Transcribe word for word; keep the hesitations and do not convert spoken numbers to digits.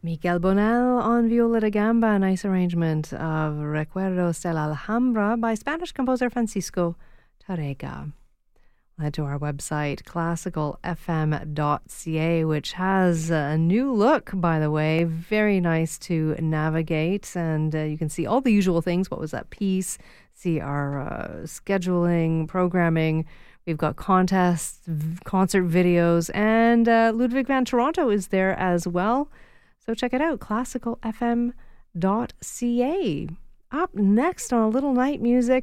Miguel Bonel on viola da gamba, a nice arrangement of Recuerdos de la Alhambra by Spanish composer Francisco Tárrega. Head to our website, classical f m dot c a, which has a new look, by the way. Very nice to navigate, and uh, you can see all the usual things. What was that piece? See our uh, scheduling, programming. We've got contests, v- concert videos, and uh, Ludwig van Toronto is there as well. So check it out, classical f m dot c a. Up next on A Little Night Music,